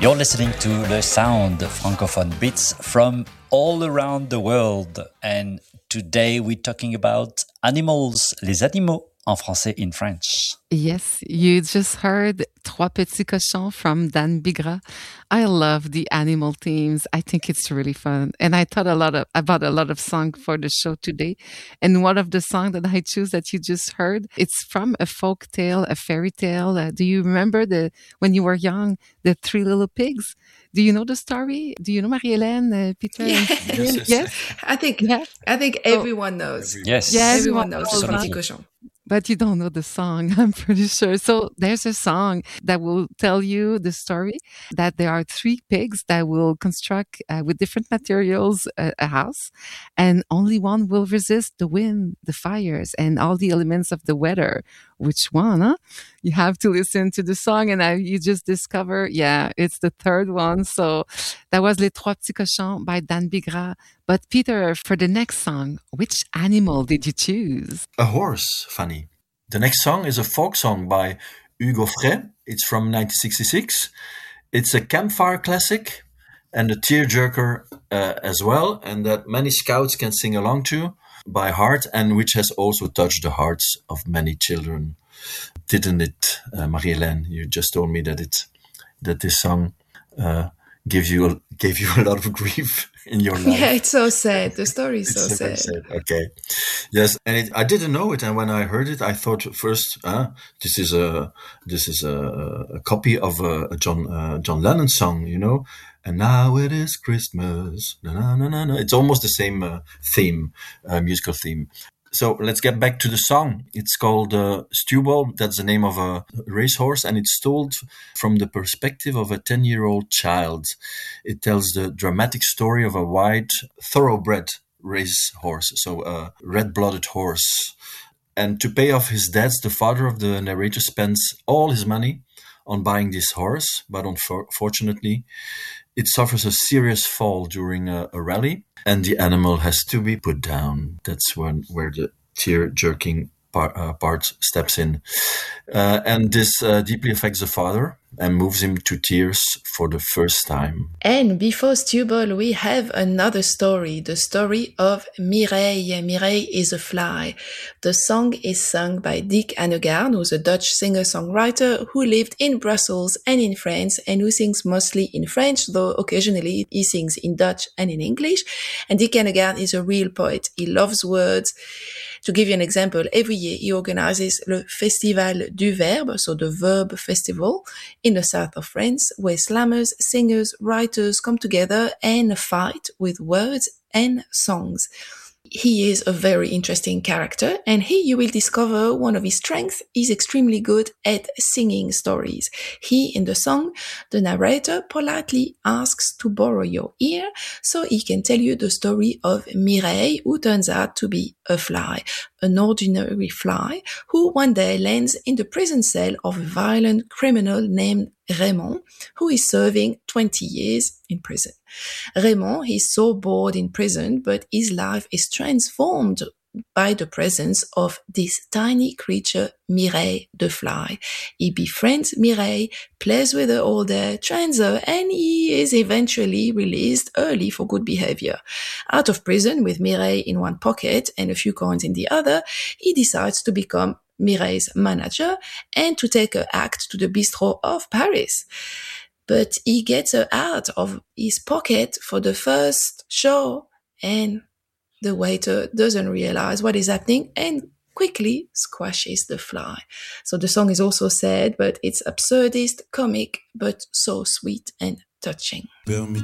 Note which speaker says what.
Speaker 1: You're listening to Le Sound, francophone beats from all around the world. And today we're talking about animals, les animaux en français, in French.
Speaker 2: Yes, you just heard Trois Petits Cochons from Dan Bigra. I love the animal themes. I think it's really fun. And I thought about a lot of songs for the show today. And one of the songs that I choose that you just heard, it's from a folk tale, a fairy tale. Do you remember when you were young, the Three Little Pigs? Do you know the story? Do you know Marie-Hélène, Peter?
Speaker 3: Yes.
Speaker 2: Yes?
Speaker 4: I think everyone knows.
Speaker 1: Yes.
Speaker 4: Everyone knows the
Speaker 1: Absolutely.
Speaker 4: Petit Cochon.
Speaker 2: But you don't know the song, I'm pretty sure. So there's a song that will tell you the story that there are three pigs that will construct with different materials a house, and only one will resist the wind, the fires, and all the elements of the weather. Which one, huh? You have to listen to the song, and you just discover, it's the third one. So that was Les Trois Petits Cochons by Dan Bigra. But Peter, for the next song, which animal did you choose?
Speaker 3: A horse, Fanny. The next song is a folk song by Hugo Frey. It's from 1966. It's a campfire classic and a tearjerker as well, and that many scouts can sing along to by heart, and which has also touched the hearts of many children. Didn't it, Marie-Hélène? You just told me that this song gave you a lot of grief in your life.
Speaker 4: Yeah, it's so sad. The story is so
Speaker 3: very
Speaker 4: sad.
Speaker 3: Okay, yes, and I didn't know it, and when I heard it, I thought first, this is a copy of a John Lennon song, you know. And now it is Christmas. Na, na, na, na, na. It's almost the same theme, musical theme. So let's get back to the song. It's called Stewball. That's the name of a racehorse, and it's told from the perspective of a 10-year-old child. It tells the dramatic story of a white thoroughbred racehorse, so a red-blooded horse. And to pay off his debts, the father of the narrator spends all his money on buying this horse, but unfortunately, it suffers a serious fall during a rally, and the animal has to be put down. That's where the tear-jerking part steps in. And this deeply affects the father and moves him to tears for the first time.
Speaker 4: And before Stewball, we have another story, the story of Mireille. Mireille is a fly. The song is sung by Dick Annegaard, who's a Dutch singer-songwriter who lived in Brussels and in France, and who sings mostly in French, though occasionally he sings in Dutch and in English. And Dick Annegaard is a real poet. He loves words. To give you an example, every year he organizes le Festival du Verbe, so the Verb Festival, in the south of France, where slammers, singers, writers come together and fight with words and songs. He is a very interesting character, and here you will discover one of his strengths. He's extremely good at singing stories. He, in the song, the narrator politely asks to borrow your ear so he can tell you the story of Mireille, who turns out to be a fly, an ordinary fly, who one day lands in the prison cell of a violent criminal named Raymond, who is serving 20 years in prison. Raymond is so bored in prison, but his life is transformed by the presence of this tiny creature, Mireille the fly. He befriends Mireille, plays with her all day, trains her, and he is eventually released early for good behavior. Out of prison, with Mireille in one pocket and a few coins in the other, he decides to become Mireille's manager and to take her act to the bistro of Paris. But he gets her out of his pocket for the first show, and the waiter doesn't realize what is happening and quickly squashes the fly. So the song is also sad, but it's absurdist, comic, but so sweet and touching.